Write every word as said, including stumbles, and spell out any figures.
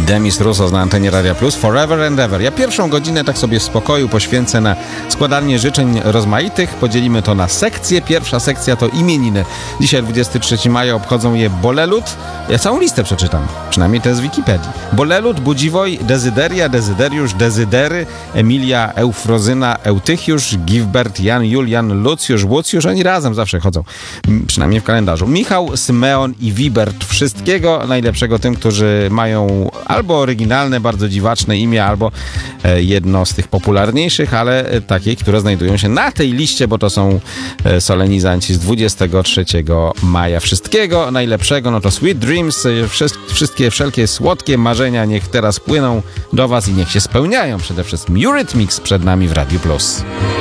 Demis Roussos na antenie Radia Plus, Forever and Ever. Ja pierwszą godzinę tak sobie w spokoju poświęcę na składanie życzeń rozmaitych. Podzielimy to na sekcje. Pierwsza sekcja to imieniny. Dzisiaj dwudziestego trzeciego maja obchodzą je Bolelut. Ja całą listę przeczytam, przynajmniej to z Wikipedii. Bolelut, Budziwoj, Dezyderia, Dezyderiusz, Dezydery, Emilia, Eufrozyna, Eutychiusz, Giwbert, Jan, Julian, Lucjusz, Łucjusz. Oni razem zawsze chodzą, przynajmniej w kalendarzu. Michał, Symeon i Wibert. Wszystkiego najlepszego tym, którzy mają albo oryginalne, bardzo dziwaczne imię, albo jedno z tych popularniejszych, ale takie, które znajdują się na tej liście, bo to są solenizanci z dwudziestego trzeciego maja. Wszystkiego najlepszego, no to Sweet Dreams, wszystkie wszelkie słodkie marzenia niech teraz płyną do was i niech się spełniają. Przede wszystkim Eurythmics przed nami w Radiu Plus.